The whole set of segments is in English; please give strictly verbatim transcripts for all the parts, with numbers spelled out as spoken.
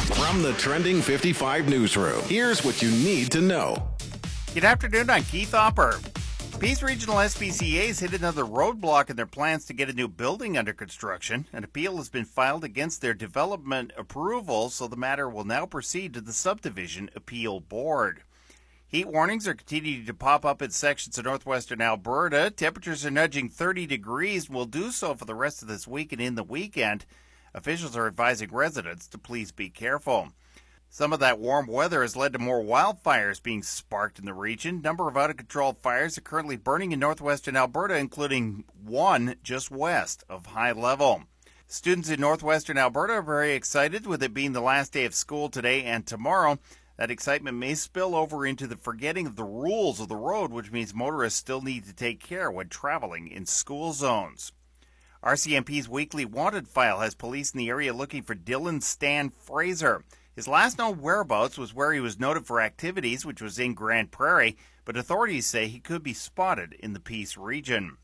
From the Trending fifty-five newsroom, here's what you need to know. Good afternoon, I'm Keith Hopper. Peace Regional S P C A has hit another roadblock in their plans to get a new building under construction. An appeal has been filed against their development approval, so the matter will now proceed to the Subdivision Appeal Board. Heat warnings are continuing to pop up in sections of northwestern Alberta. Temperatures are nudging thirty degrees and will do so for the rest of this week and in the weekend. Officials are advising residents to please be careful. Some of that warm weather has led to more wildfires being sparked in the region. Number of out-of-control fires are currently burning in northwestern Alberta, including one just west of High Level. Students in northwestern Alberta are very excited, with it being the last day of school today and tomorrow. That excitement may spill over into the forgetting of the rules of the road, which means motorists still need to take care when traveling in school zones. R C M P's weekly wanted file has police in the area looking for Dylan Stan Fraser. His last known whereabouts was where he was noted for activities, which was in Grand Prairie, but authorities say he could be spotted in the Peace region.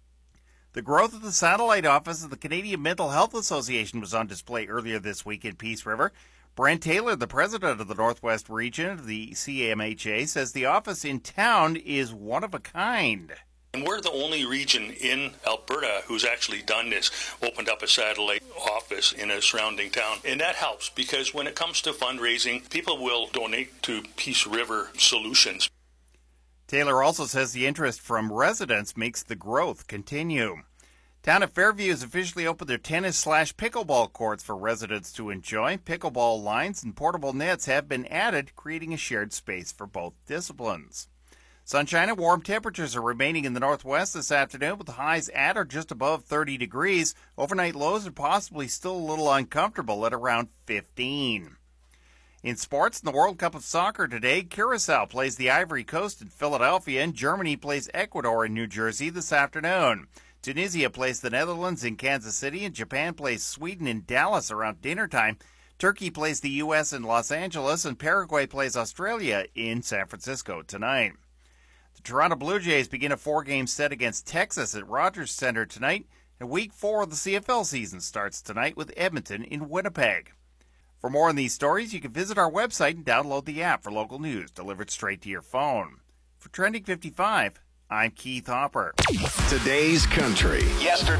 The growth of the satellite office of the Canadian Mental Health Association was on display earlier this week in Peace River. Brent Taylor, the president of the Northwest region of the C M H A, says the office in town is one of a kind. And we're the only region in Alberta who's actually done this, opened up a satellite office in a surrounding town. And that helps because when it comes to fundraising, people will donate to Peace River Solutions. Taylor also says the interest from residents makes the growth continue. Town of Fairview has officially opened their tennis slash pickleball courts for residents to enjoy. Pickleball lines and portable nets have been added, creating a shared space for both disciplines. Sunshine and warm temperatures are remaining in the northwest this afternoon, with highs at or just above thirty degrees. Overnight lows are possibly still a little uncomfortable at around fifteen. In sports, in the World Cup of Soccer today, Curacao plays the Ivory Coast in Philadelphia, and Germany plays Ecuador in New Jersey this afternoon. Tunisia plays the Netherlands in Kansas City, and Japan plays Sweden in Dallas around dinner time. Turkey plays the U S in Los Angeles, and Paraguay plays Australia in San Francisco tonight. The Toronto Blue Jays begin a four-game set against Texas at Rogers Centre tonight, and Week four of the C F L season starts tonight with Edmonton in Winnipeg. For more on these stories, you can visit our website and download the app for local news delivered straight to your phone. For Trending fifty-five, I'm Keith Hopper. Today's Country. Yesterday.